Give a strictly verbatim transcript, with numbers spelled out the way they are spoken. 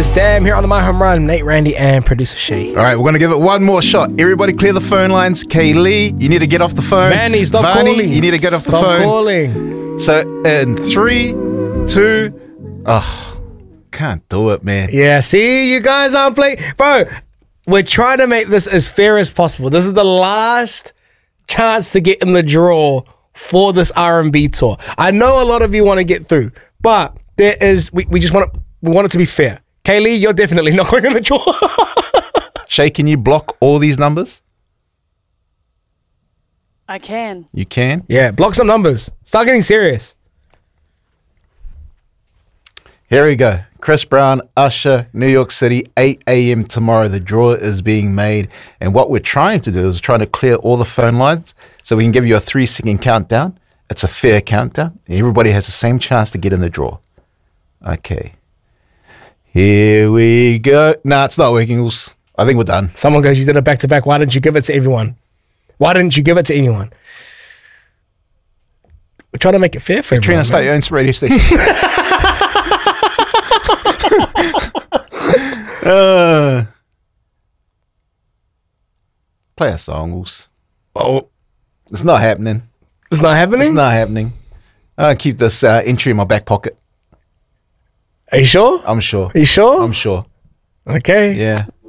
is Damn here on the My Home Run. Nate, Randy, and producer Shitty. All right, we're going to give it one more shot. Everybody clear the phone lines. Kaylee, you need to get off the phone. Manny, stop Vani, calling. you need to get off stop the phone. calling. So, in three, two, oh, can't do it, man. Yeah, see, you guys aren't playing. Bro, we're trying to make this as fair as possible. This is the last chance to get in the draw for this R and B tour. I know a lot of you want to get through, but there is, we, we just want it, we want it to be fair. Kaylee, you're definitely not going in the draw. Shay, can you block all these numbers? I can. You can? Yeah, block some numbers. Start getting serious. Here we go. Chris Brown, Usher, New York City, eight a.m. tomorrow. The draw is being made. And what we're trying to do is trying to clear all the phone lines so we can give you a three-second countdown. It's a fair countdown. Everybody has the same chance to get in the draw. Okay. Here we go. Nah, it's not working. I think we're done. Someone goes, you did it back-to-back. Why didn't you give it to everyone? Why didn't you give it to anyone? We're trying to make it fair for everyone. Trina, start your own radio station. uh, play a song, Oos. Oh, It's not happening. it's not happening? It's not happening. I'll keep this uh, entry in my back pocket. Are you sure? I'm sure. Are you sure? I'm sure. Okay. Yeah.